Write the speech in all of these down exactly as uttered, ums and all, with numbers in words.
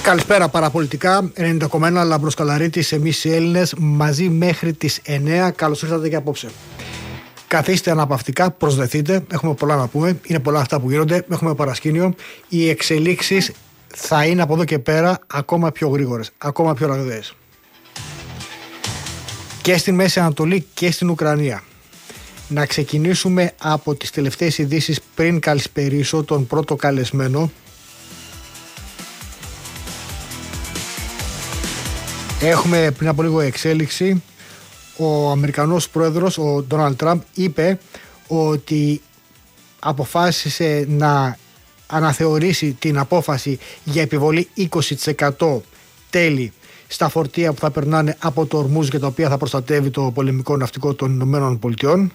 Καλησπέρα παραπολιτικά, ενενήντα κόμμα ένα Λάμπρος Καλαρίτης, εμείς οι Έλληνες, μαζί μέχρι τις εννιά. Καλώς ήρθατε και απόψε. Καθίστε αναπαυτικά, προσδεθείτε, έχουμε πολλά να πούμε, είναι πολλά αυτά που γίνονται, έχουμε παρασκήνιο. Οι εξελίξεις θα είναι από εδώ και πέρα ακόμα πιο γρήγορες, ακόμα πιο ραγδαίες. Και στην Μέση Ανατολή και στην Ουκρανία. Να ξεκινήσουμε από τις τελευταίες ειδήσεις πριν καλησπερίσω τον πρώτο καλεσμένο. Έχουμε πριν από λίγο εξέλιξη. Ο Αμερικανός πρόεδρος, ο Ντόναλντ Τραμπ, είπε ότι αποφάσισε να αναθεωρήσει την απόφαση για επιβολή είκοσι τοις εκατό τέλη στα φορτία που θα περνάνε από το Ορμούζ και τα οποία θα προστατεύει το πολεμικό ναυτικό των Ηνωμένων Πολιτειών,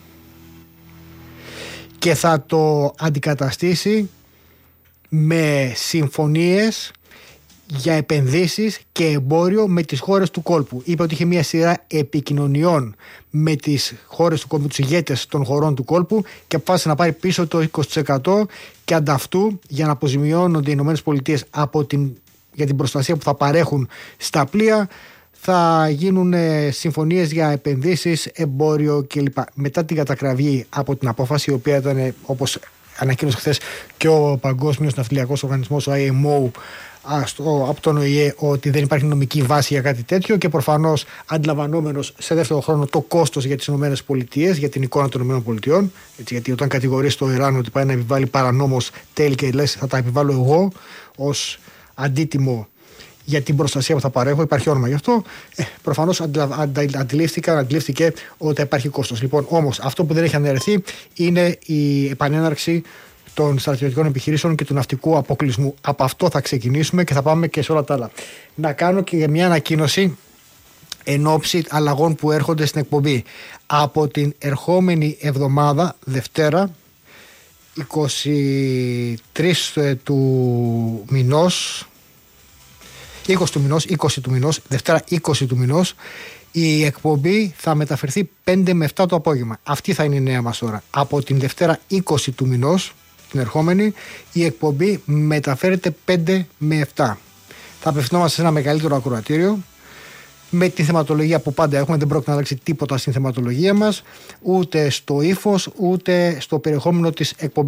και θα το αντικαταστήσει με συμφωνίες για επενδύσεις και εμπόριο με τις χώρες του κόλπου. Είπε ότι είχε μια σειρά επικοινωνιών με τις χώρες του κόλπου, τους ηγέτες των χωρών του κόλπου, και αποφάσισε να πάρει πίσω το είκοσι τοις εκατό, και ανταυτού, για να αποζημιώνονται οι ΗΠΑ από την, για την προστασία που θα παρέχουν στα πλοία, θα γίνουν συμφωνίες για επενδύσεις, εμπόριο κλπ. Μετά την κατακραυγή από την απόφαση, η οποία ήταν, όπως ανακοίνωσε χθες και ο Παγκόσμιος Ναυτιλιακός Οργανισμός, ο άι εμ ο, στο, από τον ΟΗΕ, ότι δεν υπάρχει νομική βάση για κάτι τέτοιο, και προφανώς αντιλαμβανόμενος σε δεύτερο χρόνο το κόστος για τις ΗΠΑ, για την εικόνα των ΗΠΑ. Γιατί όταν κατηγορείς το Ιράν ότι πάει να επιβάλλει παρανόμως τέλη και λες θα τα επιβάλλω εγώ ως αντίτιμο για την προστασία που θα παρέχω, υπάρχει όνομα γι' αυτό. Ε, προφανώς αντιλήφθηκα, αντιλήφθηκε ότι υπάρχει κόστος. Λοιπόν, όμως αυτό που δεν έχει αναιρεθεί είναι η επανέναρξη των στρατιωτικών επιχειρήσεων και του ναυτικού αποκλεισμού. Από αυτό θα ξεκινήσουμε και θα πάμε και σε όλα τα άλλα. Να κάνω και μια ανακοίνωση εν ώψη αλλαγών που έρχονται στην εκπομπή. Από την ερχόμενη εβδομάδα, Δευτέρα, είκοσι τρεις του μηνός, είκοσι του μηνός, είκοσι του μηνός, Δευτέρα είκοσι του μηνός, η εκπομπή θα μεταφερθεί πέντε με επτά το απόγευμα. Αυτή θα είναι η νέα μας ώρα. Από την Δευτέρα είκοσι του μηνός, την ερχόμενη, η εκπομπή μεταφέρεται πέντε με επτά. Θα απευθυνόμαστε σε ένα μεγαλύτερο ακροατήριο, με τη θεματολογία που πάντα έχουμε. Δεν πρόκειται να αλλάξει τίποτα στην θεματολογία μας, ούτε στο ύφος, ούτε στο περιεχόμενο της εκπομπής.